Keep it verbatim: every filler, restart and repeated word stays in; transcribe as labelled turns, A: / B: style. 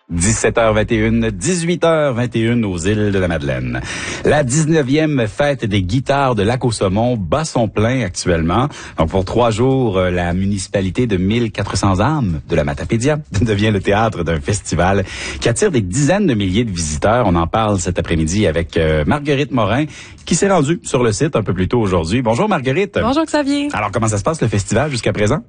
A: dix-sept heures vingt et une, dix-huit heures vingt et une aux îles de la Madeleine. La dix-neuvième fête des guitares de Lac-au-Saumon bat son plein actuellement. Donc pour trois jours, la municipalité de mille quatre cents âmes de la Matapédia devient le théâtre d'un festival qui attire des dizaines de milliers de visiteurs. On en parle cet après-midi avec euh, Marguerite Morin qui s'est rendue sur le site un peu plus tôt aujourd'hui. Bonjour Marguerite.
B: Bonjour Xavier.
A: Alors comment ça se passe le festival jusqu'à présent?